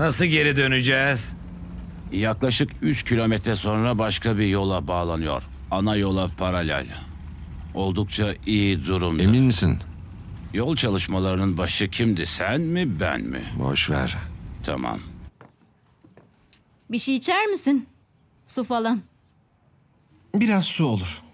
Nasıl geri döneceğiz? Yaklaşık 3 kilometre sonra başka bir yola bağlanıyor. Ana yola paralel. Oldukça iyi durumda. Emin misin? Yol çalışmalarının başı kimdi? Sen mi, ben mi? Boş ver. Tamam. Bir şey içer misin? Su falan. Biraz su olur.